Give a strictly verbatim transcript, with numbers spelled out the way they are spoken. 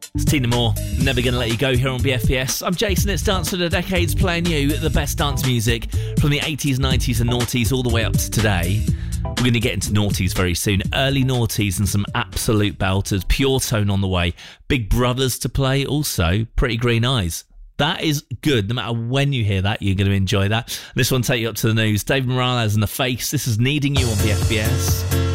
It's Tina Moore, Never Gonna Let You Go here on B F B S. I'm Jason, it's Dance for the Decades, playing you the best dance music from the eighties, nineties and noughties all the way up to today. We're going to get into noughties very soon. Early noughties and some absolute belters. Pure Tone on the way. Big Brothers to play also. Pretty Green Eyes. That is good. No matter when you hear that, you're going to enjoy that. This one take you up to the news. David Morales and The Face. This is Needing You on B F B S.